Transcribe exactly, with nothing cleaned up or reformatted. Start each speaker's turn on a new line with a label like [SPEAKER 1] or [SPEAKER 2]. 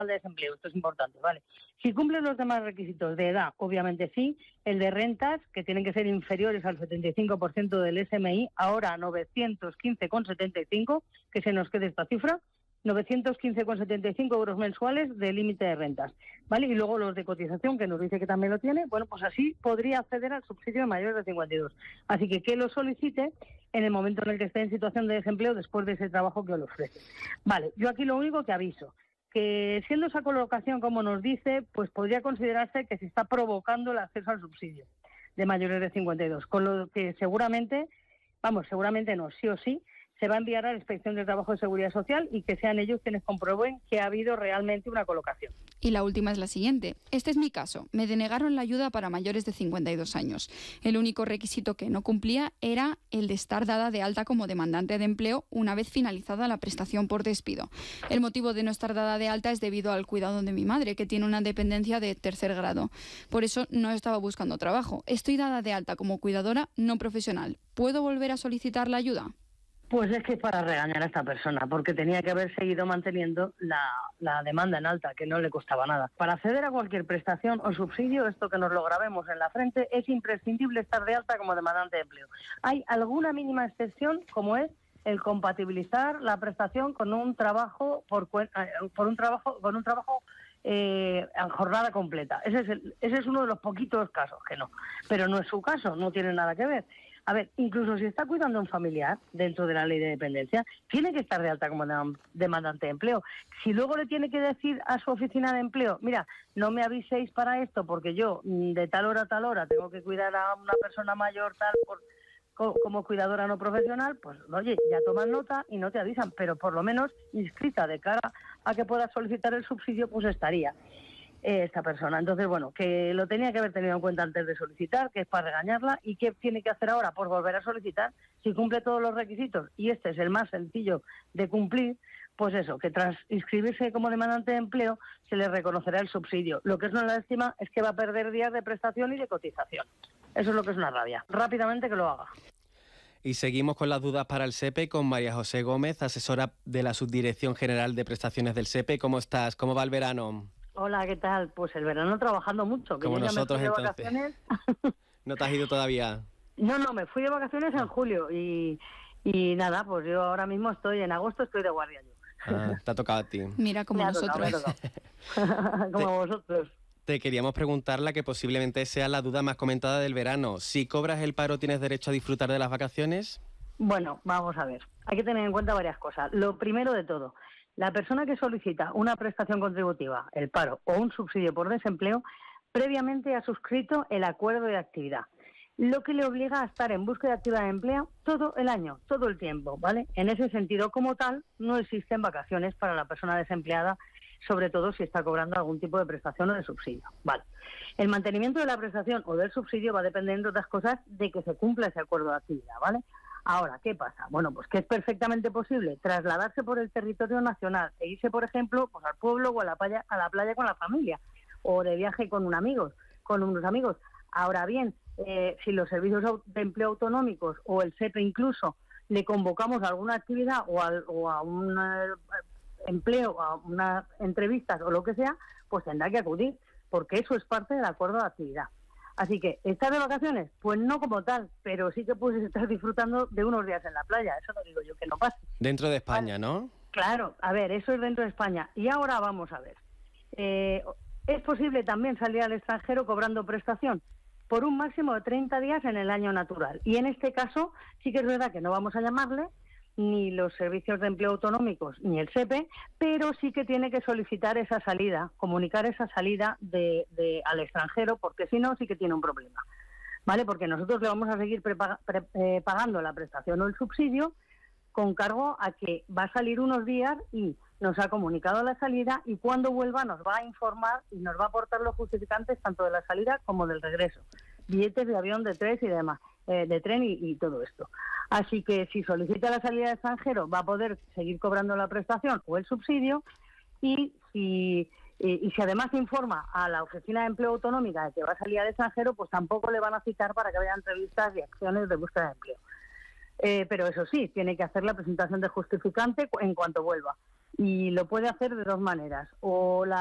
[SPEAKER 1] de desempleo, esto es importante, ¿vale? Si cumplen los demás requisitos de edad, obviamente sí, el de rentas, que tienen que ser inferiores al setenta y cinco por ciento del S M I, ahora novecientos quince coma setenta y cinco, que se nos quede esta cifra, novecientos quince coma setenta y cinco euros mensuales de límite de rentas, ¿vale? Y luego los de cotización, que nos dice que también lo tiene, bueno, pues así podría acceder al subsidio de mayores de cincuenta y dos. Así que que lo solicite en el momento en el que esté en situación de desempleo después de ese trabajo que le ofrece. Vale, yo aquí lo único que aviso, que siendo esa colocación como nos dice, pues podría considerarse que se está provocando el acceso al subsidio de mayores de cincuenta y dos, con lo que seguramente, vamos, seguramente no, sí o sí, se va a enviar a la Inspección de Trabajo y Seguridad Social y que sean ellos quienes comprueben que ha habido realmente una colocación.
[SPEAKER 2] Y la última es la siguiente. Este es mi caso. Me denegaron la ayuda para mayores de cincuenta y dos años. El único requisito que no cumplía era el de estar dada de alta como demandante de empleo una vez finalizada la prestación por despido. El motivo de no estar dada de alta es debido al cuidado de mi madre, que tiene una dependencia de tercer grado. Por eso no estaba buscando trabajo. Estoy dada de alta como cuidadora no profesional. ¿Puedo volver a solicitar la ayuda?
[SPEAKER 1] Pues es que es para regañar a esta persona, porque tenía que haber seguido manteniendo la, la demanda en alta, que no le costaba nada. Para acceder a cualquier prestación o subsidio, esto que nos lo grabemos en la frente, es imprescindible estar de alta como demandante de empleo. Hay alguna mínima excepción, como es el compatibilizar la prestación con un trabajo por, por un trabajo con un trabajo eh, en jornada completa. Ese es, el, ese es uno de los poquitos casos que no, pero no es su caso, no tiene nada que ver. A ver, incluso si está cuidando a un familiar dentro de la ley de dependencia, tiene que estar de alta como demandante de empleo. Si luego le tiene que decir a su oficina de empleo, mira, no me aviséis para esto porque yo de tal hora a tal hora tengo que cuidar a una persona mayor tal por, como cuidadora no profesional, pues oye, ya toman nota y no te avisan, pero por lo menos inscrita de cara a que pueda solicitar el subsidio, pues estaría esta persona. Entonces, bueno, que lo tenía que haber tenido en cuenta antes de solicitar, que es para regañarla, y qué tiene que hacer ahora, pues volver a solicitar, si cumple todos los requisitos, y este es el más sencillo de cumplir, pues eso, que tras inscribirse como demandante de empleo se le reconocerá el subsidio. Lo que es una lástima es que va a perder días de prestación y de cotización. Eso es lo que es una rabia. Rápidamente que lo haga.
[SPEAKER 3] Y seguimos con las dudas para el S E P E con María José Gómez, asesora de la Subdirección General de Prestaciones del S E P E. ¿Cómo estás? ¿Cómo va el verano?
[SPEAKER 1] Hola, ¿qué tal? Pues el verano trabajando mucho. Que
[SPEAKER 3] Como
[SPEAKER 1] yo
[SPEAKER 3] nosotros,
[SPEAKER 1] ya me fui de
[SPEAKER 3] entonces.
[SPEAKER 1] vacaciones.
[SPEAKER 3] ¿No te has ido todavía?
[SPEAKER 1] No, no, me fui de vacaciones en julio y, y nada, pues yo ahora mismo estoy, en agosto estoy de guardia yo.
[SPEAKER 3] Ah, te ha tocado a ti.
[SPEAKER 2] Mira, como
[SPEAKER 1] Me ha
[SPEAKER 2] nosotros.
[SPEAKER 1] tocado, me ha tocado. Como
[SPEAKER 3] Te-
[SPEAKER 1] vosotros.
[SPEAKER 3] Te queríamos preguntar la que posiblemente sea la duda más comentada del verano. Si cobras el paro, ¿tienes derecho a disfrutar de las vacaciones?
[SPEAKER 1] Bueno, vamos a ver. Hay que tener en cuenta varias cosas. Lo primero de todo, la persona que solicita una prestación contributiva, el paro o un subsidio por desempleo, previamente ha suscrito el acuerdo de actividad, lo que le obliga a estar en búsqueda activa de empleo todo el año, todo el tiempo, ¿vale? En ese sentido, como tal, no existen vacaciones para la persona desempleada, sobre todo si está cobrando algún tipo de prestación o de subsidio, ¿vale? El mantenimiento de la prestación o del subsidio va a depender, entre otras cosas, de que se cumpla ese acuerdo de actividad, ¿vale? Ahora, ¿qué pasa? Bueno, pues que es perfectamente posible trasladarse por el territorio nacional e irse, por ejemplo, pues al pueblo o a la playa, a la playa con la familia, o de viaje con un amigo, con unos amigos. Ahora bien, eh, si los servicios de empleo autonómicos o el S E P E incluso le convocamos a alguna actividad o, al, o a un eh, empleo, a unas entrevistas o lo que sea, pues tendrá que acudir, porque eso es parte del acuerdo de actividad. Así que, ¿estás de vacaciones? Pues no como tal, pero sí que puedes estar disfrutando de unos días en la playa, eso no digo yo que no pase.
[SPEAKER 3] Dentro de España, ¿no?
[SPEAKER 1] Claro, a ver, eso es dentro de España. Y ahora vamos a ver. Eh, ¿Es posible también salir al extranjero cobrando prestación? Por un máximo de treinta días en el año natural. Y en este caso sí que es verdad que no vamos a llamarle ni los servicios de empleo autonómicos ni el S E P E, pero sí que tiene que solicitar esa salida, comunicar esa salida de, de al extranjero, porque si no sí que tiene un problema, ¿vale? Porque nosotros le vamos a seguir prepaga, pre, eh, pagando la prestación o el subsidio con cargo a que va a salir unos días y nos ha comunicado la salida y cuando vuelva nos va a informar y nos va a aportar los justificantes tanto de la salida como del regreso, billetes de avión, de tren y demás, eh, de tren y, y todo esto. Así que si solicita la salida de extranjero va a poder seguir cobrando la prestación o el subsidio y si, y, y si además informa a la Oficina de Empleo Autonómica de que va a salir al extranjero, pues tampoco le van a citar para que vaya a entrevistas y acciones de búsqueda de empleo. Eh, pero eso sí, tiene que hacer la presentación de justificante en cuanto vuelva. y lo puede hacer de dos maneras, o la